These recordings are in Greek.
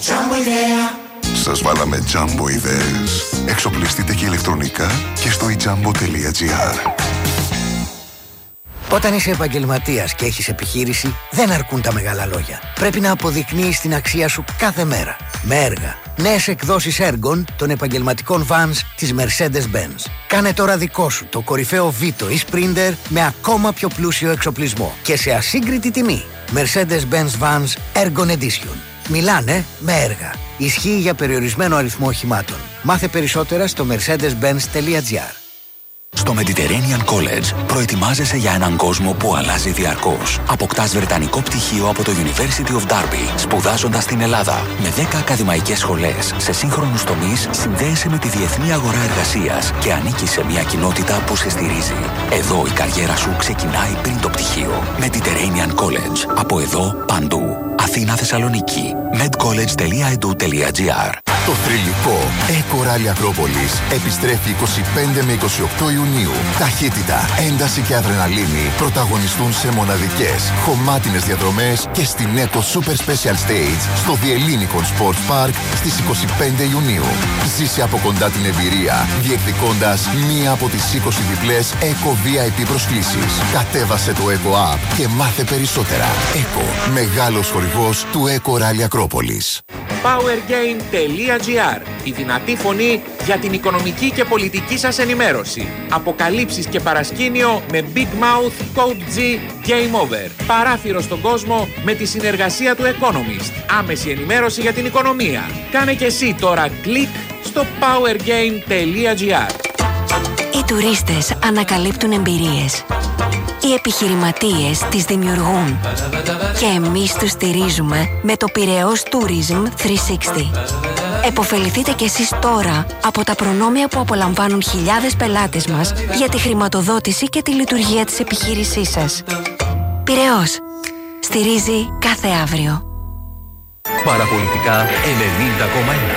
Σας βάλαμε Jumbo ιδέες. Εξοπλιστείτε και ηλεκτρονικά και στο ijambo.gr. Όταν είσαι επαγγελματίας και έχεις επιχείρηση, δεν αρκούν τα μεγάλα λόγια. Πρέπει να αποδεικνύεις την αξία σου κάθε μέρα. Με έργα. Νέες εκδόσεις έργων των επαγγελματικών vans της Mercedes-Benz. Κάνε τώρα δικό σου το κορυφαίο Vito ή Sprinter με ακόμα πιο πλούσιο εξοπλισμό και σε ασύγκριτη τιμή. Mercedes-Benz Vans Ergon Edition. Μιλάνε με έργα. Ισχύει για περιορισμένο αριθμό οχημάτων. Μάθε περισσότερα στο mercedes-benz.gr. Στο Mediterranean College προετοιμάζεσαι για έναν κόσμο που αλλάζει διαρκώς. Αποκτάς βρετανικό πτυχίο από το University of Derby, σπουδάζοντας στην Ελλάδα. Με 10 ακαδημαϊκές σχολές σε σύγχρονους τομείς, συνδέεσαι με τη διεθνή αγορά εργασίας και ανήκεις σε μια κοινότητα που σε στηρίζει. Εδώ η καριέρα σου ξεκινάει πριν το πτυχίο. Mediterranean College. Από εδώ, παντού. Αθήνα, Θεσσαλονίκη. medcollege.edu.gr. Το θρυλικό Eco Rally Ακρόπολης επιστρέφει 25 με 28 Ιουνίου. Ταχύτητα, ένταση και αδρεναλίνη πρωταγωνιστούν σε μοναδικές, χωμάτινες διαδρομές και στην Eco Super Special Stage στο Διελλήνικον Sports Park στις 25 Ιουνίου. Ζήσε από κοντά την εμπειρία, διεκδικώντας μία από τις 20 διπλές Eco VIP προσκλήσεις. Κατέβασε το Eco App και μάθε περισσότερα. Eco, μεγάλος χορηγός του Eco Rally Ακρόπολης. Powergain.gr. Η δυνατή φωνή για την οικονομική και πολιτική σας ενημέρωση. Αποκαλύψεις και παρασκήνιο με Big Mouth, Code G, Game Over. Παράθυρο στον κόσμο με τη συνεργασία του Economist. Άμεση ενημέρωση για την οικονομία. Κάνε και εσύ τώρα κλικ στο Powergain.gr. Οι τουρίστες ανακαλύπτουν εμπειρίες. Οι επιχειρηματίες τις δημιουργούν. Και εμείς τους στηρίζουμε με το Πειραιώς Tourism 360. Εποφεληθείτε κι εσείς τώρα από τα προνόμια που απολαμβάνουν χιλιάδες πελάτες μας για τη χρηματοδότηση και τη λειτουργία της επιχείρησής σας. Πειραιώς. Στηρίζει κάθε αύριο. Παραπολιτικά 90,1.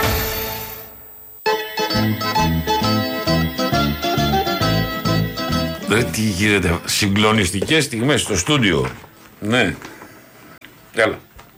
Τι γίνεται, συγκλονιστικές στιγμές στο στούντιο. Ναι. Έλα.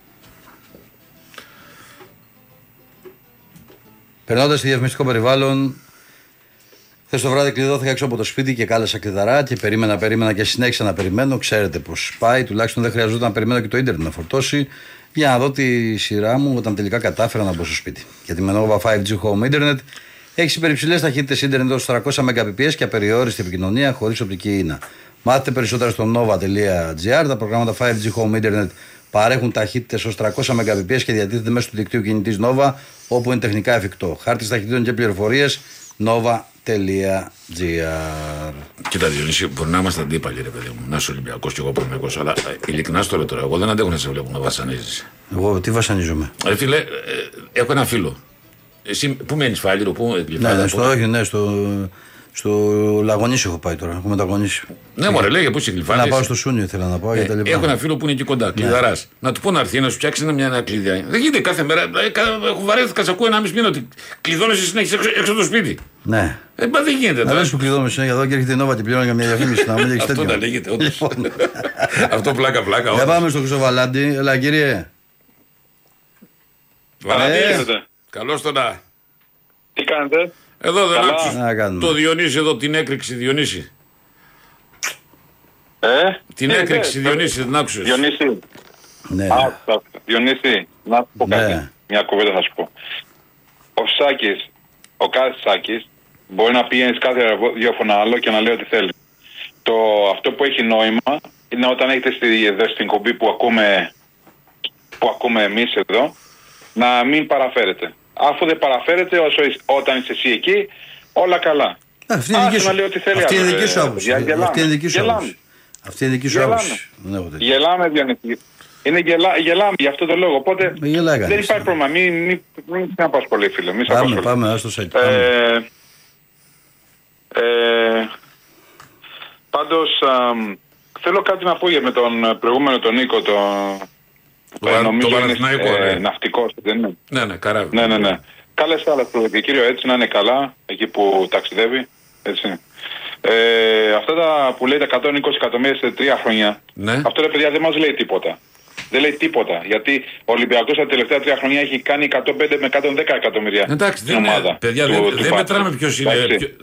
Περνώντας στη διαφημιστικό περιβάλλον, χθες το βράδυ κλειδώθηκα έξω από το σπίτι και κάλεσα κλειδαρά και περίμενα και συνέχισα να περιμένω. Ξέρετε πως πάει, τουλάχιστον δεν χρειαζόταν να περιμένω και το ίντερνετ να φορτώσει για να δω τη σειρά μου όταν τελικά κατάφερα να μπω στο σπίτι. Γιατί με Nova 5G Home Internet έχει υπερυψηλές ταχύτητες ίντερνετ ως 300 Mbps και απεριόριστη επικοινωνία χωρίς οπτική ίνα. Μάθετε περισσότερα στο nova.gr. Τα προγράμματα 5G Home Internet παρέχουν ταχύτητες ως 300 Mbps και διατίθεται μέσω του δικτύου κινητής Nova όπου είναι τεχνικά εφικτό. Χάρτης ταχυτήτων και πληροφορίες nova.gr. Κοίτα, Διονύση, μπορεί να είμαστε αντίπαλοι, ρε παιδί μου. Να είσαι Ολυμπιακός και εγώ Παναθηναϊκός. Αλλά ειλικρινά στο λέω τώρα, εγώ δεν αντέχω να σε βλέπω να βασανίζεσαι. Εγώ τι βασανίζομαι? Φίλε, έχω ένα φίλο. Εσύ πού μένεις, Φάληρο, πού στο Λαγονίσι έχω πάει τώρα. Έχω μεταγωνίσει. Ναι, μωρέ, λέγε πού είσαι Γλυφάδης. Να πάω στο Σούνιο, ήθελα να πάω. Έχω ένα φίλο που είναι εκεί κοντά, κλειδαράς. Να του πω να έρθει να σου φτιάξει ένα κλειδιά. Δεν γίνεται κάθε μέρα. Έχω βαρέθηκα, σε ακούω 1,5 μήνα ότι κλειδώνεσαι συνέχεια έξω από το σπίτι. Ναι. Μα δεν γίνεται. Να λες που κλειδώνεσαι συνέχεια εδώ και έρχεται η Νόβα και πληρώνει για μια διαφήμιση. Αυτό να λέγεται, όντως. Αυτό πλάκα. Για πάμε στο Χρυσοβαλάντι. Ελά, κύριε. Βαλάντι, καλώς το να. Τι κάνετε? Εδώ δεν άκουσες το Διονύση εδώ, την έκρηξη Διονύση. Την έκρηξη Διονύση, δεν άκουσες? Διονύση. Ναι. Διονύση, να σου πω κάτι. Μια κουβέντα θα σου πω. Ο Σάκης, ο κάθε Σάκης, μπορεί να πηγαίνει κάθε ραδιόφωνο άλλο και να λέει ό,τι θέλει. Αυτό που έχει νόημα είναι όταν έχετε στην κομπή που ακούμε εμείς εδώ, να μην παραφέρετε. Αφού δεν παραφέρετε, όταν είσαι εσύ εκεί, όλα καλά. Αυτή είναι δική σου άποψη. Αυτή είναι δική σου άποψη. Γελάμε, Διονύση. Γελάμε για αυτό το λόγο. Οπότε δεν υπάρχει πρόβλημα. Μην σε απασχολεί, φίλε. Πάμε, άστο Σάκη. Πάντως, θέλω κάτι να πω με τον προηγούμενο τον Νίκο, νομίζω είναι ναυτικός, δεν είναι? Ναι, καράβι. Ναι. Καλές άλλες κύριο, έτσι να είναι καλά, εκεί που ταξιδεύει, έτσι. Αυτά που λέει τα 120 εκατομμύρια σε 3 χρόνια, αυτό ρε παιδιά δεν μας λέει τίποτα. Δεν λέει τίποτα. Γιατί ο Ολυμπιακός τα τελευταία 3 χρόνια έχει κάνει 105 με 110 εκατομμύρια. Εντάξει, δεν είναι. Παιδιά, δεν μετράμε ποιος είναι.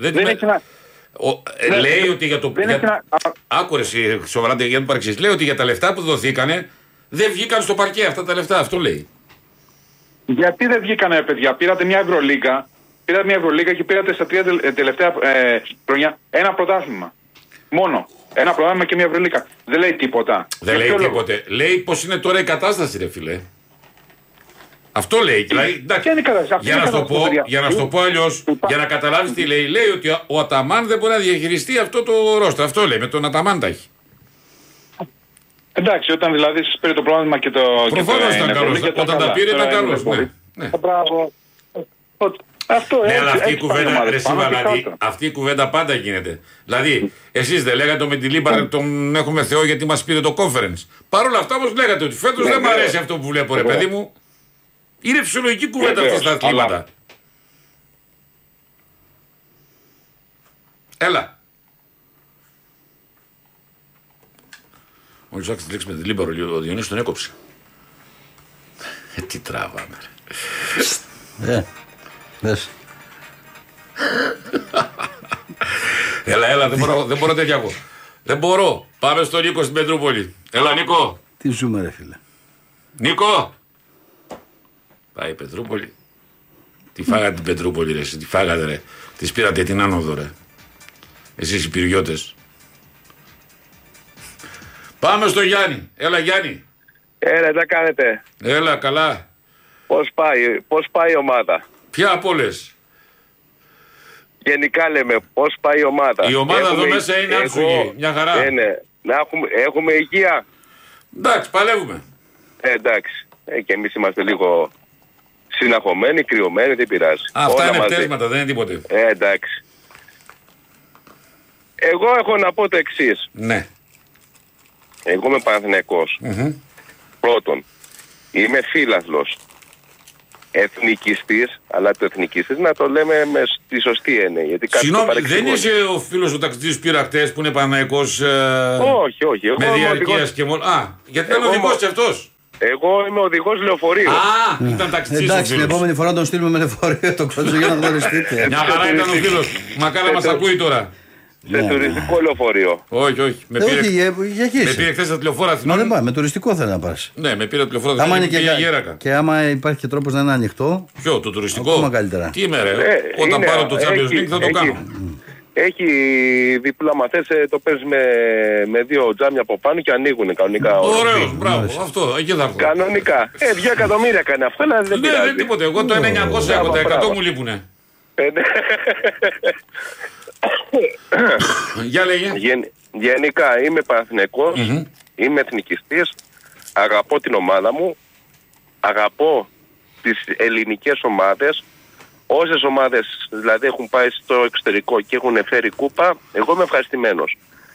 Λέει ότι για το. Άκουρε σοβαρά για το παρεξής. Λέει ότι για τα λεφτά που δοθήκανε δεν βγήκαν στο παρκέ αυτά τα λεφτά. Αυτό λέει. Γιατί δεν βγήκανε, παιδιά? Πήρατε μια Ευρωλίγκα. Και πήρατε στα 3 τελευταία χρόνια ένα πρωτάθλημα. Μόνο. Ένα πρωτάθλημα και μια Ευρωλίγκα. Δεν λέει τίποτα. Δεν λέει τίποτα. Λέει πως είναι τώρα η κατάσταση, ρε φίλε. Αυτό λέει. Για να σου το πω αλλιώς, για να καταλάβεις τι λέει. Λέει ότι ο Αταμάν δεν μπορεί να διαχειριστεί αυτό το ρόστρο. Αυτό λέει. Με τον Αταμάν τα έχει. Εντάξει, όταν δηλαδή σας πήρε το πρόβλημα και το. Προφανώς ήταν καλός. Όταν τα πήρε ήταν καλός. Αυτό ναι, αλλά αυτή η κουβέντα πάντα γίνεται. Δηλαδή, εσείς δεν λέγατε με τη Λίμπαρ τον έχουμε Θεό γιατί μας πήρε το conference. Παρ' όλα αυτά όμως λέγατε ότι φέτος δεν μου αρέσει αυτό που βλέπω, ρε παιδί μου. Είναι φυσιολογική κουβέντα αυτή στα αθλήματα. Έλα. Μόλις άκουσα τη λέξη με τη Λίμπαρ, ο Διονύσης τον έκοψε. Τι τράβαμε, ρε. Δες. Έλα, δεν μπορώ τέτοια εγώ. Δεν μπορώ. Πάμε στον Νίκο στην Πετρούπολη. Έλα, Νίκο. Τι ζούμε, ρε φίλε. Νίκο. Πάει η Πετρούπολη. Τι φάγατε την Πετρούπολη, ρε. Τι φάγατε, ρε. Τις πήρατε την άνοδο, ρε. Εσείς οι πυριώτες. Πάμε στο Γιάννη. Έλα, Γιάννη. Τι κάνετε? Έλα, καλά. Πώς πάει η ομάδα? Ποια από όλες? Γενικά λέμε, πώς πάει η ομάδα? Η ομάδα εδώ μέσα είναι άψογη, μια χαρά. Έχουμε υγεία. Εντάξει, παλεύουμε. Εντάξει. Και εμείς είμαστε λίγο συναχωμένοι, κρυωμένοι, δεν πειράζει. Αυτά είναι πτέσματα, δεν είναι τίποτε. Εντάξει. Εγώ έχω να πω το εξής. Ναι. Εγώ είμαι Παναθηναϊκός. Πρώτον, είμαι φίλαθλος. Εθνικιστής, αλλά το εθνικιστής να το λέμε με τη σωστή έννοια. Συγγνώμη, δεν είσαι ο φίλος ο ταξιτής που πήρα χτες που είναι Παναθηναϊκός? Όχι. Με διαρκείας και μόνο. Γιατί ήταν οδηγός και αυτός. Εγώ είμαι οδηγός λεωφορείου. Ήταν ταξιτής. Εντάξει, την επόμενη φορά τον στείλουμε με λεωφορείο το κόσμο για να γνωριστείτε. Μια χαρά ήταν ο φίλος. Μακάρι μας ακούει τώρα. Σε τουριστικό λεωφορείο. Όχι. Με πήρε χθες τα τηλεφόρα Αθηνών. Μα δεν πάει, με τουριστικό θέλει να πας. Ναι, με πήρε τηλεφόρα Αθηνών και πήγε Γέρακα. Και άμα υπάρχει και τρόπος να είναι ανοιχτό. Ποιο, το τουριστικό? Ακόμα καλύτερα. Τι είμαι, ρε. Όταν πάρω το Champions League θα το κάνω. Έχει διπλά μαθές, το παίζει με 2 τζάμια από πάνω και ανοίγουν κανονικά. Ωραίος, μπράβο, αυτό, εκεί θα έρθω. Κανονικά. 2 εκατομμύρια κάνει αυτό, αλλά δεν πειράζει. Ναι, δεν τίποτε. Εγώ το 900 έχω, τα 100 μου λείπουνε. Για λέγε. Γενικά είμαι Παναθηναϊκός, είμαι εθνικιστής, αγαπώ την ομάδα μου, αγαπώ τις ελληνικές ομάδες. Όσες ομάδες δηλαδή έχουν πάει στο εξωτερικό και έχουν φέρει κούπα, εγώ είμαι ευχαριστημένος.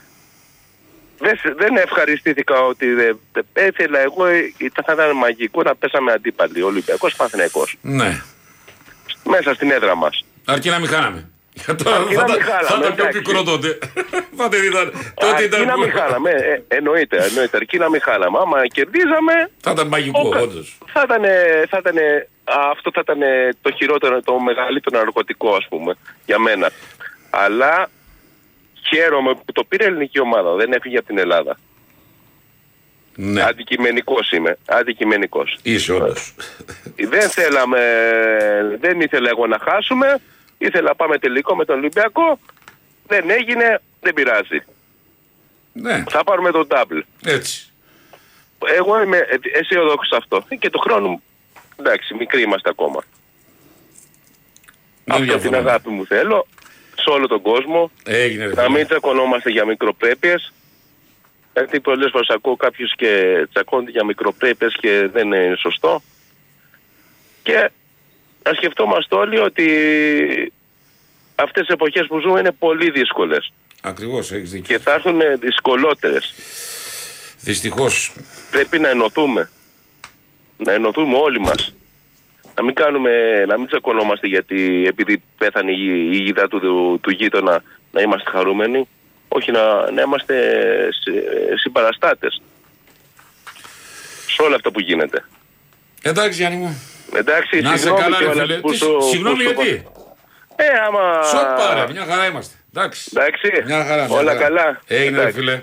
Δεν ευχαριστήθηκα ότι έθελα εγώ, θα ήταν μαγικό να πέσαμε αντίπαλοι, Ολυμπιακός Παναθηναϊκός. Ναι. Μέσα στην έδρα μας. Αρκεί να μην χάναμε. Θα ήταν πιο πικρό τότε. Αρκεί να μην χάλαμε, εννοείται, αρκεί να μην χάλαμε. Άμα κερδίζαμε, θα ήταν μαγικό, όντως. Αυτό θα ήταν το χειρότερο, το μεγαλύτερο ναρκωτικό, ας πούμε, για μένα. Αλλά χαίρομαι που το πήρε η ελληνική ομάδα, δεν έφυγε από την Ελλάδα. Ναι. Αντικειμενικός είμαι, αντικειμενικός. Είσαι όντως. Δεν ήθελα εγώ να χάσουμε. Ήθελα να πάμε τελικό με τον Ολυμπιακό. Δεν έγινε, δεν πειράζει. Ναι. Θα πάρουμε τον double. Έτσι. Εγώ είμαι αισιοδόξος σε αυτό. Και του χρόνου, εντάξει, μικροί είμαστε ακόμα. Αυτό την αγάπη μου θέλω σε όλο τον κόσμο. Έγινε, να μην τσακωνόμαστε για μικροπρέπειες. Γιατί πολλές φορές ακούω κάποιους και τσακώνται για μικροπρέπειες και δεν είναι σωστό. Και να σκεφτόμαστε όλοι ότι αυτές τις εποχές που ζούμε είναι πολύ δύσκολες. Ακριβώς, έχεις δίκιο. Και θα έρθουν δυσκολότερες. Δυστυχώς. Πρέπει να ενωθούμε. Να ενωθούμε όλοι μας. Να μην τσακωνόμαστε γιατί επειδή πέθανε η γίδα του γείτονα να είμαστε χαρούμενοι. Όχι, να είμαστε συμπαραστάτες. σε όλο αυτό που γίνεται. Εντάξει, Γιάννη μου. Εντάξει, να σε καλά, ρε φίλε. Συγγνώμη γιατί. Άμα... Σοπ, μια χαρά είμαστε. Εντάξει. Μια χαρά. Όλα καλά. Έγινε, ρε φίλε.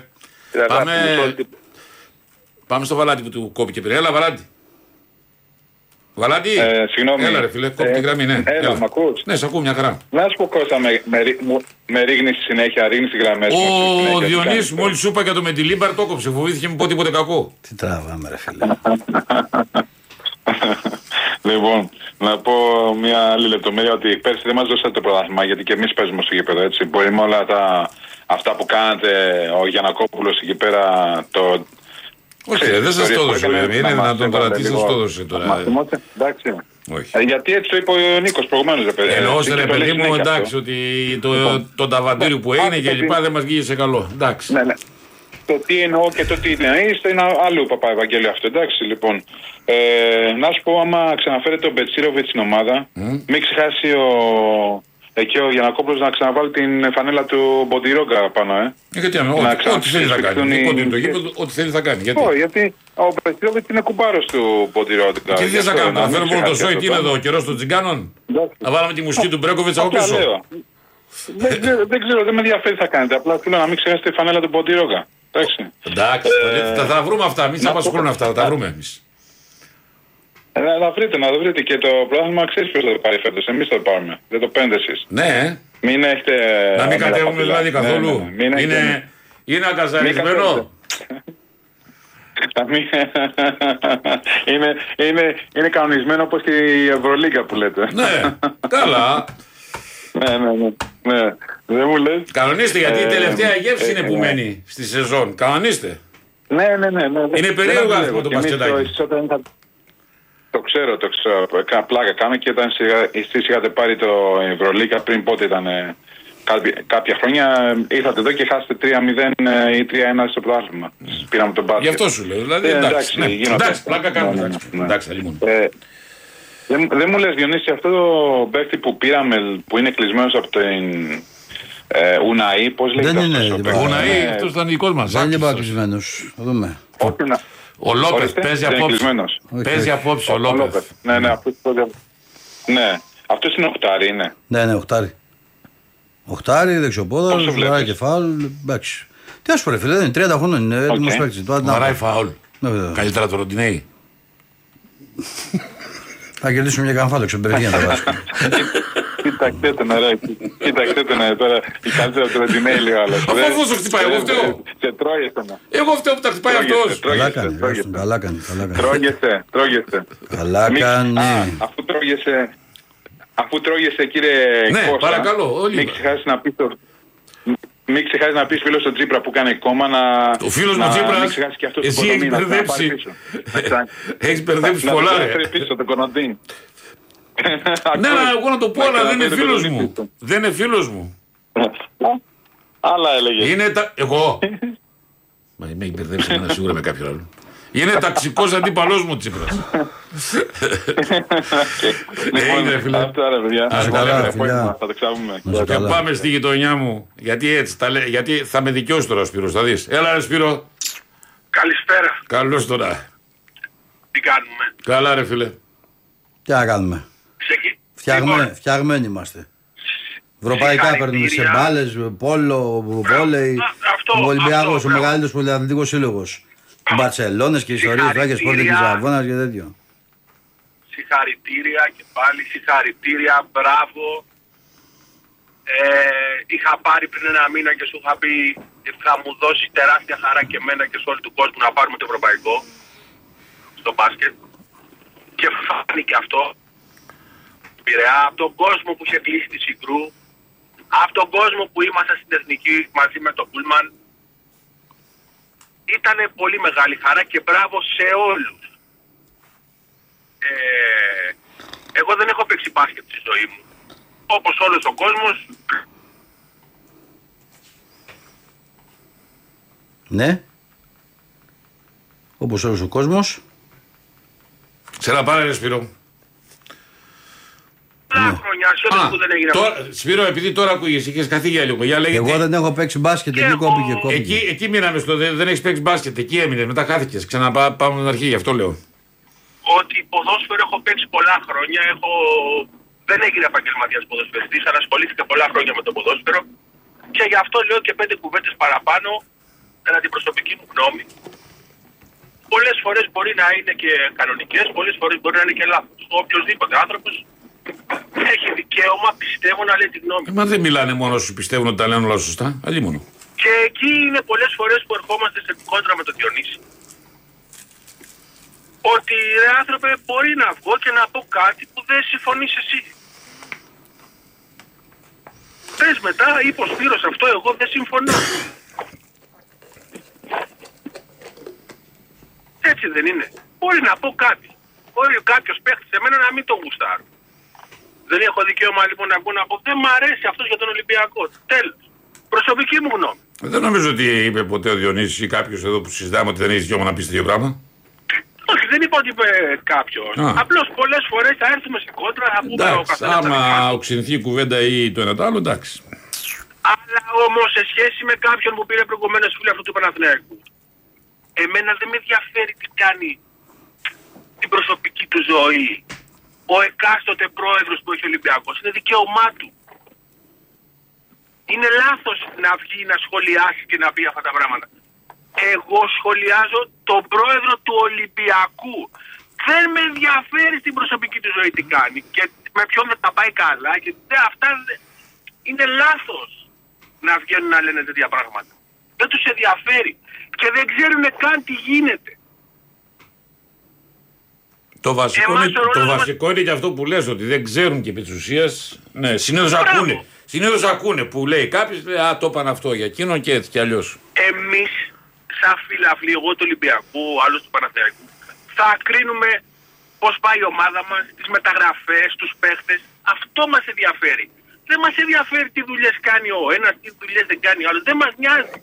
Πάμε στο Βαλάντι που του κόπηκε πριν. Έλα, Βαλάντι. Βαλάντι. Συγγνώμη. Έλα, ρε φίλε, κόπηκε τη γραμμή, ναι. Έλα, μ' ακούς? Ναι, σ' ακούω μια χαρά. Να σου πω, Κώστα, με ρίχνεις συνέχεια, ρίχνεις τις γραμμές. Ο Διονύσης μόλις σου είπα για το Μεντιλίμπαρ το κόψε. Φοβήθηκε μην πω τίποτε κακό. Τι τραβάμε, ρε φίλε. Λοιπόν, να πω μια άλλη λεπτομέρεια ότι πέρσι δεν μας δώσατε το πρωτάθλημα γιατί και εμείς παίζουμε στο γήπεδο, έτσι. Μπορεί με όλα αυτά που κάνατε ο Γιαννακόπουλος εκεί πέρα το... Όχι, δεν σας το έδωσε. Είναι δυνατόν τώρα, τι σας το έδωσε τώρα. Εντάξει. Γιατί έτσι το είπε ο Νίκος προηγουμένως, ρε παιδί. Εννοώστε, ρε παιδί μου, εντάξει, ότι το ταβαντήριο που έγινε και λοιπά δεν μας βγήκε σε καλό. Εντάξει. Ναι. Το τι εννοώ και το τι εννοείς είναι αλλού, Παπα-Ευαγγέλιο αυτό, εντάξει, λοιπόν. Να σου πω, άμα ξαναφέρετε τον Μπετσίροβιτ στην ομάδα, μην ξεχάσει εκεί ο Γιαννακόπουλος να ξαναβάλει την φανέλα του Μποντιρόγκα πάνω, Γιατί ό,τι θέλει θα κάνει. Ό,τι θέλει θα κάνει. Γιατί ο Μπετσίροβιτ είναι κουμπάρος του Μποντιρόγκα. Και τι θες να κάνουμε, να φέρουμε μόνο το σόι, τι είναι εδώ, ο καιρός των τσιγκάνων. Να βάλουμε τη μουσική του Μπρέκοβιτς από πίσω. Δεν ξέρω, δεν με ενδιαφέρει θα κάνετε. Απλά θέλω να μην ξεχάσετε τη φανέλα του Μποντιρόγκα. Εντάξει, θα βρούμε αυτά, μην σας απασχολούν αυτά, θα τα βρούμε εμείς. Να το βρείτε και το πρωτάθλημα ξέρεις ποιος θα το πάρει φέτος, εμείς θα το πάρουμε, δεν το πέντε εσείς. Ναι. Μην έχετε... Να μην κατέβουμε δηλαδή καθόλου. Είναι αγκαζαρισμένο. Είναι κανονισμένο όπως και η Ευρωλίγκα που λέτε. Ναι, καλά. Ναι, δεν μου λες. Κανονίστε, γιατί η τελευταία γεύση είναι που μένει στη σεζόν. Κανονίστε. Ναι. Είναι περίεργο αυτό το μπασκετάκι. Το ξέρω. Πλάκα κάνω και όταν εσείς είχατε πάρει το Ευρωλίγκα πριν πότε ήταν κάποια χρόνια, ήρθατε εδώ και χάσετε 3-0 ή 3-1 στο πρωτάθλημα. Πήραμε τον μπάσκετ. Γι' αυτό σου λέω. Δηλαδή εντάξει, πλάκα κάνουμε. Εντάξει, δεν μου λες, Διονύση, αυτό το παίκτη που πήραμε που είναι κλεισμένος από την Ουναή, πώς λέγεται αυτός? Ο Ουναή, αυτός ήταν δικός μας. Δεν είναι κλεισμένος, θα δούμε. Ο Λόπεθ παίζει απόψε. Παίζει απόψε ο Λόπεθ. Ναι, αυτός είναι οχτάρι, είναι. Ναι, οχτάρι. Οχτάρι, δεξιοπόδαρος, βαράει και φάουλ, εντάξει. Τι ας πω ρε φίλε, δεν είναι 30 χρόνων, είναι έτοιμος παίκτης. Βαράει φάουλ. Καλύτερα το Ροντινέι. Θα κερδίσουμε μια καμφάλα, ξεμπερδία να τα βάζουμε. Κοίταξτε τον τώρα, η καλύτερα του Ροντινέι λέει ο άλλος. Αφού αυτός το χτυπάει, εγώ φταίω. Και τρώγεσαι να. Εγώ φταίω που τα χτυπάει αυτός. Καλά κάνει. Τρώγεσαι. Καλά κάνει. Αφού τρώγεσαι κύριε Κώστα, παρακαλώ, μην ξεχάσεις να πεις φίλος στον Τσίπρα που κάνει κόμμα να... Ο φίλος μου Τσίπρας, εσύ έχεις μπερδέψει. Έχεις μπερδέψει πολλά ρε. Ναι, εγώ να το πω, αλλά δεν είναι φίλος μου. Δεν είναι φίλος μου. Άλλα έλεγε. Είναι τα... Εγώ. Μα με έχει μπερδέψει εμένα σίγουρα με κάποιον άλλο. Είναι ταξικός αντίπαλός μου Τσίπρας. Είναι φίλε. Αυτά ρε παιδιά. Θα το ξαβούμε. Και πάμε στη γειτονιά μου. Γιατί θα με δικαιώσει τώρα ο Σπύρος, θα δεις. Έλα ρε Σπύρο. Καλησπέρα. Καλώς τώρα. Τι κάνουμε? Καλά ρε φίλε. Τι να κάνουμε? Φτιαγμένοι είμαστε. Ευρωπαϊκά παίρνουμε σε μπάλες, πόλο, βόλεϊ. Ο Ολυμπιακός, ο μεγαλύτερος πολυαθλητικός σύλλογος. Μπαρσελόνες και ιστορίες, βράκες, πόρτες και Ζαβώνας και τέτοιο. Συγχαρητήρια και πάλι συγχαρητήρια, μπράβο. Είχα πάρει πριν ένα μήνα και σου είχα πει θα μου δώσει τεράστια χαρά και εμένα και σε όλο του κόσμου να πάρουμε το ευρωπαϊκό στο μπάσκετ. Και φάνηκε αυτό. Πειραιά από τον κόσμο που είχε κλείσει τη Συγκρού, από τον κόσμο που ήμασταν στην Εθνική μαζί με το Πούλμαν. Ήταν πολύ μεγάλη χαρά και μπράβο σε όλους. Εγώ δεν έχω παίξει μπάσκετ στη ζωή μου. Όπως όλος ο κόσμος. Ναι. Όπως όλος ο κόσμος. Σε να πάρε ρε Σπύρο. πολλά χρόνια, σε που δεν έγινε. Σπύρο, επειδή τώρα ακούγεσαι, είχες καθεί για λίγο. Εγώ δεν έχω παίξει μπάσκετ, εκεί κόπηκε. Εκεί μείναμε δεν έχεις παίξει μπάσκετ, εκεί έμεινες, μετά χάθηκες. Ξαναπάμε στην αρχή, γι' αυτό λέω. Ότι ποδόσφαιρο έχω παίξει πολλά χρόνια, δεν έγινε επαγγελματίας ποδοσφαιριστής, αλλά ασχολήθηκα πολλά χρόνια με το ποδόσφαιρο και γι' αυτό λέω και 5 κουβέντες παραπάνω, κατά την προσωπική μου γνώμη. Πολλές φορές μπορεί να είναι και κανονικές, πολλές φορές μπορεί να είναι και λάθος. Οποιοςδήποτε άνθρωπος έχει δικαίωμα, πιστεύω, να λέει τη γνώμη. Μα δεν μιλάνε μόνο όσοι πιστεύουν ότι τα λένε όλα σωστά, αλλήμονο. Και εκεί είναι πολλές φορές που ερχόμαστε σε κόντρα με τον Διονύση. Ότι ρε άνθρωπε, μπορεί να βγω και να πω κάτι που δεν συμφωνείς εσύ. Πες μετά, είπε ο Σπύρος αυτό, εγώ δεν συμφωνώ. Έτσι δεν είναι. Μπορεί να πω κάτι. Μπορεί κάποιος παίχτης εμένα να μην το γουστάρω. Δεν έχω δικαίωμα λοιπόν να πω δεν μ' αρέσει αυτός για τον Ολυμπιακό. Τέλος. Προσωπική μου γνώμη. Δεν νομίζω ότι είπε ποτέ ο Διονύσης ή κάποιος εδώ που συζητάμε ότι δεν έχει δικαίωμα να πει τέτοιο πράγμα. Όχι, δεν είπα ότι είπε κάποιος. Απλώς πολλές φορές θα έρθουμε σε κόντρα, θα πούμε ο καθένας. Άμα οξυνθεί η κουβέντα ή το ένα το άλλο, εντάξει. Αλλά όμως σε σχέση με κάποιον που πήρε προηγουμένως φίλο αυτού του Παναθηναϊκού, εμένα δεν με ενδιαφέρει τι κάνει την προσωπική του ζωή. Ο εκάστοτε πρόεδρος που έχει ο Ολυμπιακός είναι δικαίωμά του. Είναι λάθος να βγει να σχολιάσει και να πει αυτά τα πράγματα. Εγώ σχολιάζω τον πρόεδρο του Ολυμπιακού. Δεν με ενδιαφέρει στην προσωπική του ζωή τι κάνει και με ποιον δεν τα πάει καλά. Και αυτά είναι λάθος να βγαίνουν να λένε τέτοια πράγματα. Δεν τους ενδιαφέρει και δεν ξέρουν καν τι γίνεται. Το βασικό είναι και αυτό που λες, ότι δεν ξέρουν και επί της ουσίας. Ναι, συνήθως ακούνε που λέει κάποιος, λέει, το είπαν αυτό για εκείνον και έτσι κι αλλιώς. Εμείς, σαν φίλαθλοι, εγώ του Ολυμπιακού, ο άλλος του Παναθηναϊκού, θα κρίνουμε πώς πάει η ομάδα μας, τις μεταγραφές, τους παίχτες. Αυτό μας ενδιαφέρει. Δεν μας ενδιαφέρει τι δουλειές κάνει ο ένας, τι δουλειές δεν κάνει ο άλλος. Δεν μας νοιάζει.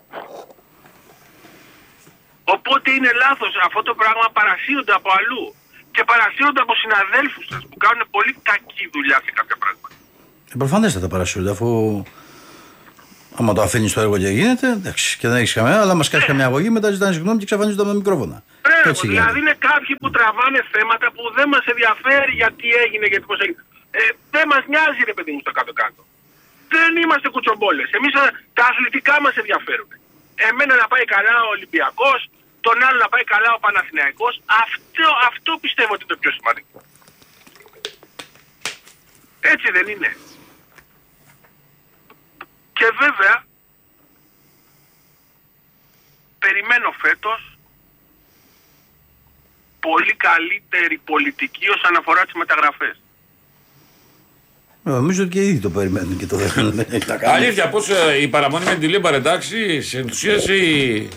Οπότε είναι λάθος. Αυτό το πράγμα παρασύρονται από αλλού. Και παρασύρονται από συναδέλφους σας που κάνουν πολύ κακή δουλειά σε κάποια πράγματα. Προφανέστατα παρασύρονται, αφού άμα το αφήνεις το έργο και γίνεται, εντάξει, και δεν έχεις καμία, αλλά μας κάνει καμιά αγωγή, μετά ζητάνε συγγνώμη και εξαφανίζονται από τα μικρόφωνα. Δηλαδή είναι κάποιοι που τραβάνε θέματα που δεν μας ενδιαφέρει γιατί έγινε, γιατί πώς έγινε. Δεν μας νοιάζει ρε παιδί μου στο κάτω-κάτω. Δεν είμαστε κουτσομπόλες. Εμείς τα αθλητικά μας ενδιαφέρουν. Εμένα να πάει καλά ο Ολυμπιακός, τον άλλο να πάει καλά ο Παναθηναϊκός. Αυτό πιστεύω ότι είναι το πιο σημαντικό. Έτσι δεν είναι. Και βέβαια περιμένω φέτος πολύ καλύτερη πολιτική όσον αφορά τις μεταγραφές. Νομίζω ότι και ήδη το περιμένουν και το δεν αλήθεια, πώς η παραμονή με τη Λίμπαρ, εντάξει, σε ενθουσίασε ή...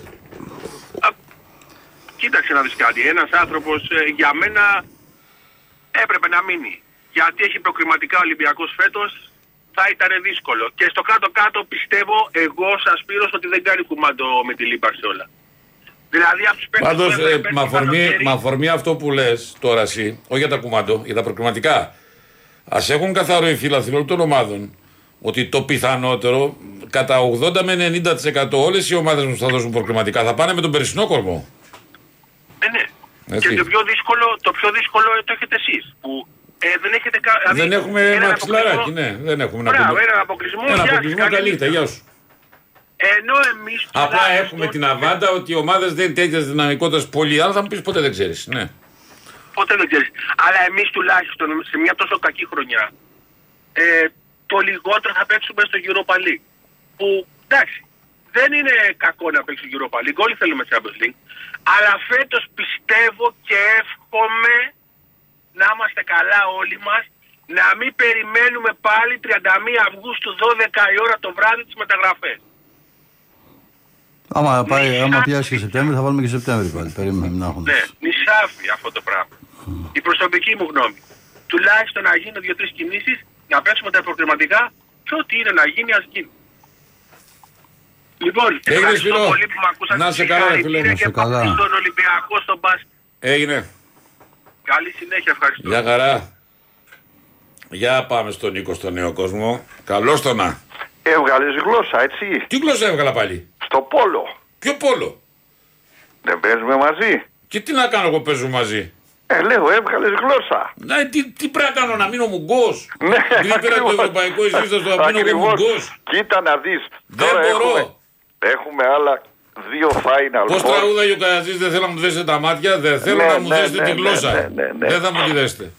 Κοίταξε να δεις κάτι. Ένας άνθρωπος για μένα έπρεπε να μείνει. Γιατί έχει προκριματικά ο Ολυμπιακός φέτος, θα ήταν δύσκολο. Και στο κάτω-κάτω πιστεύω εγώ σας πήρω ότι δεν κάνει κουμάντο με τη Λίμπαρ σε όλα. Δηλαδή από τους παίκτες... Πάντως, με αφορμή αυτό που λες τώρα εσύ, όχι για τα κουμάντο, για τα προκριματικά, ας έχουν καθαρό οι φίλαθλοι όλων των ομάδων ότι το πιθανότερο κατά 80 με 90% όλες οι ομάδες που θα δώσουν προκριματικά θα πάνε με τον περσινό κορμό. Ναι. Έτσι. Και το πιο δύσκολο το έχετε εσείς. Που δεν έχετε δηλαδή, δεν έχουμε μαξιλαράκι, ναι. Δεν έχουμε να πούμε. Έναν αποκλεισμό. Ένα αποκλεισμό καλύπτα, γεια σου. Ενώ εμείς απλά έχουμε την αβάντα ότι οι ομάδες δεν είναι τέτοιας δυναμικότητας πολύ, αλλά θα μου πεις ποτέ δεν ξέρεις. Ναι. Ποτέ δεν ξέρεις. Αλλά εμείς τουλάχιστον σε μια τόσο κακή χρονιά το λιγότερο θα παίξουμε στο Europa League. Που εντάξει, δεν είναι κακό να παίξει στο Europa League, όλοι θέλουμε Champions League. Αλλά φέτος πιστεύω και εύχομαι να είμαστε καλά όλοι μας, να μην περιμένουμε πάλι 31 Αυγούστου 12 η ώρα το βράδυ τις μεταγραφές. Άμα πιάσει και Σεπτέμβρη θα βάλουμε και Σεπτέμβρη πάλι. Περιμένουμε να έχουμε. Ναι, νησάφι αυτό το πράγμα. Η προσωπική μου γνώμη. Τουλάχιστον να γίνουν 2-3 κινήσεις, να παίξουμε τα προκριματικά και ό,τι είναι να γίνει ας γίνει. Λοιπόν, ευχαριστώ πολύ που με ακούσατε. Να σε καλά, φίλε. Να σε καλά. Στον Ολυμπιακό, στον μπάσκετ. Έγινε. Καλή συνέχεια, ευχαριστώ. Γεια χαρά. Για πάμε στον Νίκο, στον νέο κόσμο. Καλώς το να. Έβγαλες γλώσσα, έτσι. Τι γλώσσα έβγαλα πάλι? Στο πόλο. Ποιο πόλο? Δεν παίζουμε μαζί. Και τι να κάνω εγώ, παίζω μαζί? Λέω, έβγαλες γλώσσα. Ναι, τι πρέπει να κάνω, να μείνω μουγκός? Ναι, πήρα το ευρωπαϊκό εισβήστο στο να μείνω εγώ μουγκός. Κοίτα να δεις. Δεν μπορώ. Έχουμε άλλα 2 Final Four. Πώς τραγούδαγε ο Καρατζής, δεν θέλω να μου δέσετε τα μάτια, δεν θέλω να μου δέσετε τη γλώσσα. Δεν θα μου τη δέσετε.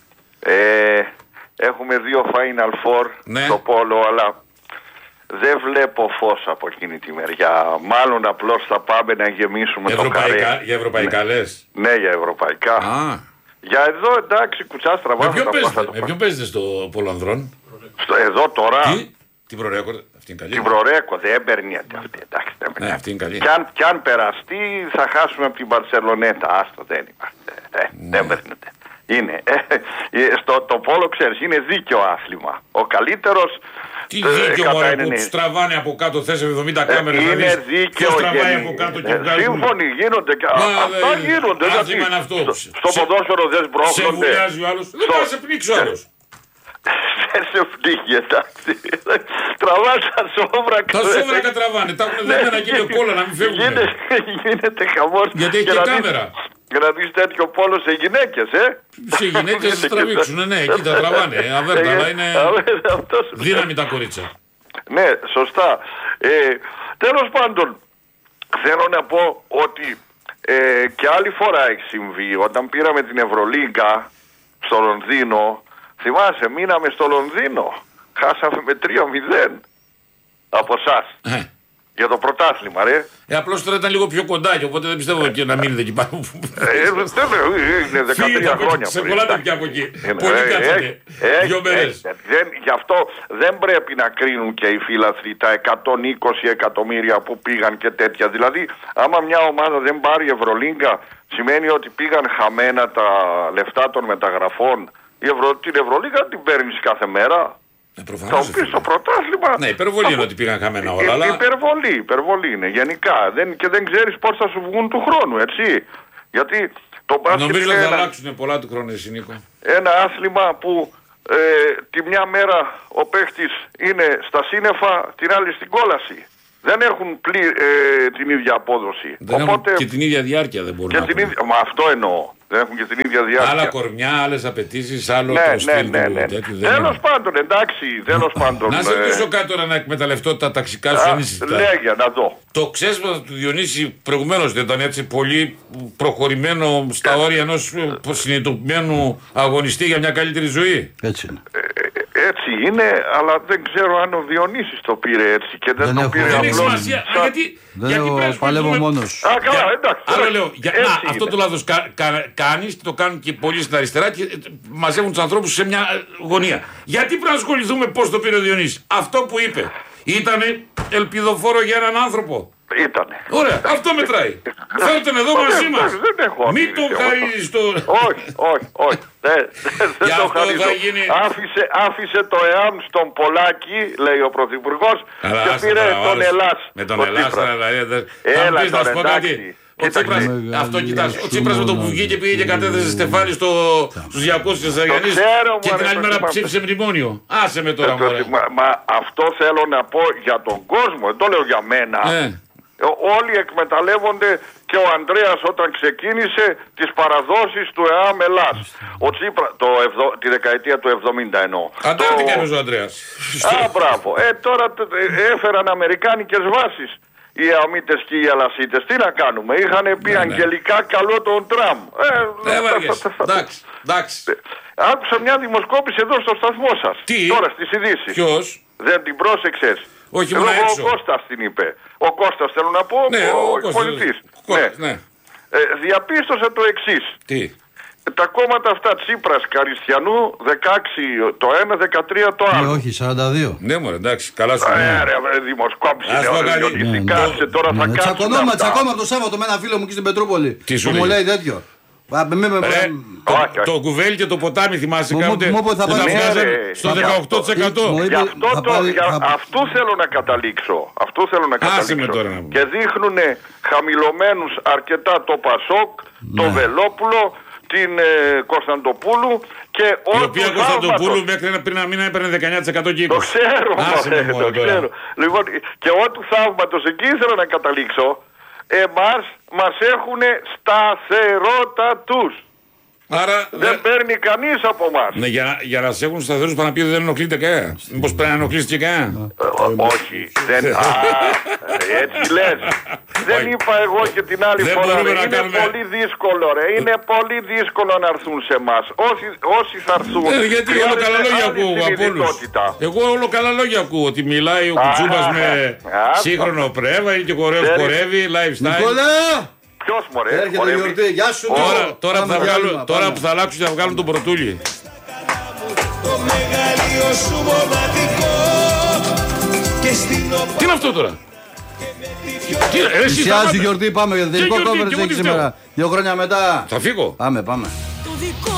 Έχουμε 2 Final Four στο πόλο, αλλά δεν βλέπω φως από εκείνη τη μεριά. Μάλλον απλώς θα πάμε να γεμίσουμε το καρέ. Για ευρωπαϊκά λες? Ναι, για ευρωπαϊκά. Για εδώ εντάξει, κουτσά στραβά. Με ποιον παίζετε στο πόλο ανδρών? Εδώ τώρα. Την Προρέκο, αυτή είναι καλή. Την Προρέκο δεν περνιέται αυτή, εντάξει. Ναι, αυτή είναι καλή. Κι αν περαστεί θα χάσουμε από την Μπαρσελονέτα. Άστο, δεν είμαστε. Δεν περνιέται. Είναι. Το πόλο ξέρεις, είναι δίκαιο άθλημα. Ο καλύτερος. Τι δίκαιο μωρέ που στραβάνε από κάτω, θες 70 κάμερες να δεις ποιος τραβάει από κάτω και βγάζουν. Σύμφωνοι γίνονται και αυτά γίνονται. Άθλημα είναι αυτό. Στο ποδόσφαιρο δεν σμπρώχνονται. Σε βουλιάζει ο άλλος, δεν πάει να σε πνίξει ο άλλος. Δεν σε πνίγει, εντάξει. Τραβάς τα σόβρακα. Τα σόβρακα τραβάνε, τα έχουν δεμένα και είναι κόλλα να μην φεύγουν. Γίνεται χαμός. Γιατί έχει και κάμερα. Για να δεις τέτοιο πόλο σε γυναίκες, Σε γυναίκες θα σε τραβήξουν, ναι, εκεί τα τραβάνε. Αβέρτα, αλλά είναι δύναμη τα κορίτσια. Ναι, σωστά. Τέλος πάντων, θέλω να πω ότι και άλλη φορά έχει συμβεί. Όταν πήραμε την Ευρωλίγκα στο Λονδίνο, θυμάσαι, μείναμε στο Λονδίνο. Χάσαμε με 3-0 από εσάς. Για το πρωτάθλημα, ρε. Απλώς τώρα ήταν λίγο πιο κοντά και οπότε δεν πιστεύω και να μείνετε εκεί πάνω. Είναι 13 χρόνια. Σε κολλάτε πια από εκεί. Πολύ κάτσατε. 2 μέρες. Γι' αυτό δεν πρέπει να κρίνουν και οι φίλαθλοι τα 120 εκατομμύρια που πήγαν και τέτοια. Δηλαδή, άμα μια ομάδα δεν πάρει Ευρωλίγκα, σημαίνει ότι πήγαν χαμένα τα λεφτά των μεταγραφών. Την Ευρωλίγκα την παίρνεις κάθε μέρα. Προφανώς. Στο πρωτάθλημα. Ναι, υπερβολή είναι ότι πήγαν χαμένα όλα. Αλλά... Υπερβολή είναι γενικά. Και δεν ξέρεις πώς θα σου βγουν του χρόνου, έτσι. Γιατί το μπάσκετ. Νομίζω ότι θα αλλάξουν πολλά του χρόνου, εσύ Νίκο. Ένα άθλημα που τη μια μέρα ο παίχτης είναι στα σύννεφα, την άλλη στην κόλαση. Δεν έχουν την ίδια απόδοση. Δεν έχουν και την ίδια διάρκεια, δεν μπορούν να έχουν. Μα αυτό εννοώ. Δεν έχουν και την ίδια διάρκεια. Άλλα κορμιά, άλλες απαιτήσεις, άλλο το στυλ του. Τέλος πάντων, εντάξει, Να σε ρωτήσω κάτι τώρα να εκμεταλλευτώ τα ταξικά σου ενίσχυτα. Λέγε, να δω. Το ξέσπασμα του Διονύση προηγουμένως δεν ήταν έτσι πολύ προχωρημένο στα όρια ενός συνειδητοποιημένου αγωνιστή για μια καλύτερη ζωή? Έτσι είναι. Έτσι είναι, αλλά δεν ξέρω αν ο Διονύσης το πήρε έτσι και δεν το πήρε απλώς. Δεν έχει σημασία. Γιατί παλεύω μόνος. Καλά, εντάξει. Άρα λέω, αυτό το λάθος κάνεις και το κάνουν και πολλοί στην αριστερά και μαζεύουν τους ανθρώπους σε μια γωνία. Γιατί πρέπει να ασχοληθούμε πώς το πήρε ο Διονύσης? Αυτό που είπε ήτανε ελπιδοφόρο για έναν άνθρωπο? Ήτανε. Ωραία, αυτό μετράει. Φέρτε τον εδώ μαζί μας. Μην τον χαρίζεις το... Όχι. Δεν το χαρίζω. Άφησε το ΕΑΜ στον Πολάκη, λέει ο Πρωθυπουργός, και πήρε τον Ελλάς. Με τον Ελλάς, έλα τώρα, εντάξει. Ο Τσίπρας με το που βγήκε πήγε και κατέθεσε στεφάνι στους 200 της Αργανής και την άλλη μέρα ψήφισε μνημόνιο. Άσε με τώρα μωρέ. Μα αυτό θέλω να πω για τον κόσμο, δεν το λέω για μένα. Όλοι εκμεταλλεύονται και ο Ανδρέας όταν ξεκίνησε τις παραδόσεις του ΕΑΜ Ελλάς. Ο Τσίπρα, τη δεκαετία του 70 εννοώ. Αντάρτηκα έπαιζε ο Ανδρέας. Μπράβο. Τώρα έφεραν αμερικάνικες βάσεις οι Ααμίτες και οι Αλασίτες. Τι να κάνουμε, είχαν πει αγγελικά καλό τον Τραμπ. Εντάξει. Άκουσα μια δημοσκόπηση εδώ στο σταθμό σας. Τώρα στις ειδήσεις. Ποιος? Δεν την πρόσεξες? Όχι, ήμουν έξω. Ο Κώστας την είπε. Ο Κώστας θέλω να πω, ο πολιτής. Ναι. Διαπίστωσε το εξής. Τι? Τα κόμματα αυτά Τσίπρας, Καριστιανού, 16 το ένα, 13 το άλλο. Όχι, 42. Ναι μωρέ, εντάξει, καλά σου. Δημοσκόπηση είναι κάτσε, τώρα θα κάτσουμε. Τσακώμα το Σάββατο με ένα φίλο μου εκεί στην Πετρούπολη. Τι σου μου λέει τέτοιο. Το κουβέλι και το ποτάμι θυμάσαι κάποτε που τα βγάζανε στο 18%. Αυτού θέλω να καταλήξω. Και δείχνουν χαμηλωμένους αρκετά το Πασόκ, το Βελόπουλο, την Κωνσταντοπούλου και η οποία Κωνσταντοπούλου μέχρι πριν ένα μήνα έπαιρνε 19% και 20%. Το ξέρω, το ξέρω. Λοιπόν, και ό,τι θαύματος εκεί ήθελα να καταλήξω, μας έχουν σταθερότατους. Άρα, δεν παίρνει κανείς από εμάς. Ναι, για να σε έχουν σταθερούς πάνω να πει δεν ενοχλείται κανένα. Μήπως πρέπει να ενοχλήσει και κανένα. Όχι. Έτσι λες. Δεν είπα εγώ και την άλλη φορά. Είναι πολύ δύσκολο, ρε. Είναι πολύ δύσκολο να έρθουν σε εμάς. Όσοι θα έρθουν. Γιατί όλο καλά λόγια ακούω από όλους. Εγώ όλο καλά λόγια ακούω. Ότι μιλάει ο Κουτσούμπας με σύγχρονο πρέβα ή και χορεύει, lifestyle. Ποιος μωρέ, έρχεται η γιορτή, γεια σου. Τώρα που θα αλλάξουν θα βγάλουν τον Πρωτούλη. Τι είναι αυτό τώρα? Πλησιάζει η γιορτή, πάμε για το τελικό κόμμα σήμερα. 2 χρόνια μετά. Θα φύγω. Πάμε.